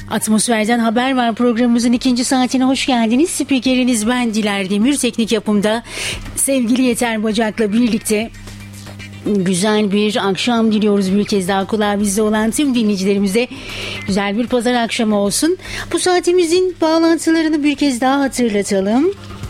Atmosferden Haber Var programımızın ikinci saatine hoş geldiniz. Spikeriniz ben Diler Demir. Teknik yapımda sevgili Yeter Bacak'la birlikte güzel bir akşam diliyoruz. Bir kez daha kulağı bizde olan tüm dinleyicilerimize güzel bir pazar akşamı olsun. Bu saatimizin bağlantılarını bir kez daha hatırlatalım.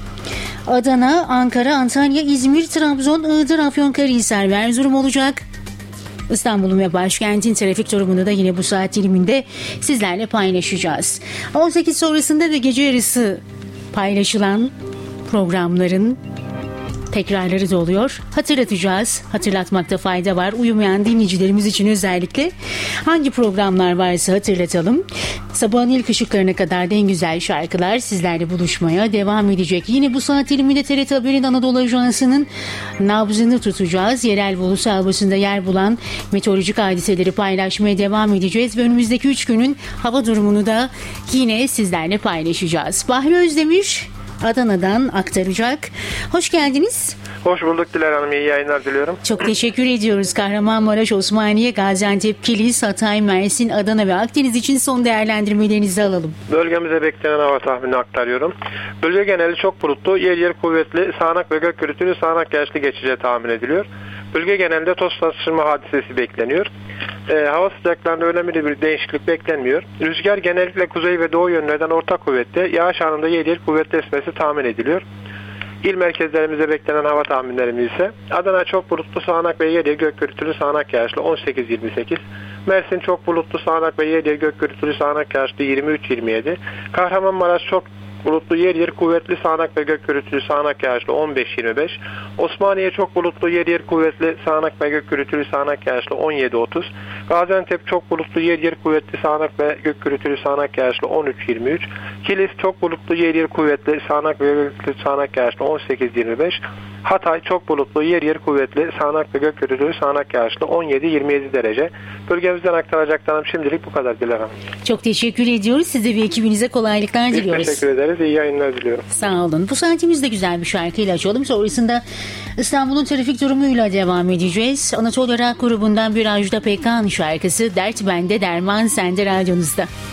Adana, Ankara, Antalya, İzmir, Trabzon, Iğdır, Afyonkarahisar ve Erzurum olacak. İstanbul'un ve başkentin trafik durumunu da yine bu saat diliminde sizlerle paylaşacağız. 18 sonrasında ve gece yarısı paylaşılan programların tekrarları da oluyor. Hatırlatacağız. Hatırlatmakta fayda var. Uyumayan dinleyicilerimiz için özellikle hangi programlar varsa hatırlatalım. Sabahın ilk ışıklarına kadar da en güzel şarkılar sizlerle buluşmaya devam edecek. Yine bu saat diliminde TRT Haber'in Anadolu Ajansı'nın nabzını tutacağız. Yerel ve ulusal basında yer bulan meteorolojik hadiseleri paylaşmaya devam edeceğiz. Ve önümüzdeki 3 günün hava durumunu da yine sizlerle paylaşacağız. Bahri Özdemir Adana'dan aktaracak. Hoş geldiniz. Hoş bulduk Diler Hanım. İyi yayınlar diliyorum. Çok teşekkür ediyoruz. Kahramanmaraş, Osmaniye, Gaziantep, Kilis, Hatay, Mersin, Adana ve Akdeniz için son değerlendirmelerinizi alalım. Bölgemize beklenen hava tahminini aktarıyorum. Bölge geneli çok bulutlu, yer yer kuvvetli, sağanak ve gök gürültülü, sağanak yağışlı geçeceği tahmin ediliyor. Bölge genelinde toz taşırma hadisesi bekleniyor. Hava sıcaklarında önemli bir değişiklik beklenmiyor. Rüzgar genellikle kuzey ve doğu yönlerden orta kuvvette, yağış anında yer yer kuvvetli esmesi tahmin ediliyor. İl merkezlerimize beklenen hava tahminlerimiz ise Adana çok bulutlu, sağanak ve yer yer gök gürültülü, sağanak yağışlı 18-28. Mersin çok bulutlu, sağanak ve yer yer gök gürültülü, sağanak yağışlı 23-27. Kahramanmaraş çok bulutlu, yer yer kuvvetli, sağanak ve gök gürültülü, sağanak yağışlı 15-25. Osmaniye çok bulutlu, yer yer kuvvetli, sağanak ve gök gürültülü, sağanak yağışlı 17-30. Gaziantep çok bulutlu, yer yer kuvvetli, sağanak ve gök gürültülü, sağanak yağışlı 13-23. Kilis çok bulutlu, yer yer kuvvetli, sağanak ve gök gürültülü, sağanak yağışlı 18-25. Hatay çok bulutlu, yer yer kuvvetli, sağanak ve gök gürültülü, sağanak yağışlı 17-27 derece. Bölgemizden aktaracaklarım şimdilik bu kadar Diler Hanım. Çok teşekkür ediyoruz. Size ve ekibinize kolaylıklar diliyoruz. Biz teşekkür ederiz. İyi yayınlar diliyorum. Sağ olun. Bu saatimizde güzel bir şarkıyla açalım. Sonrasında İstanbul'un trafik durumuyla devam edeceğiz. Anatolia Rock grubundan bir Ajda Pekkan şarkısı Dert Bende Derman Sende radyonuzda.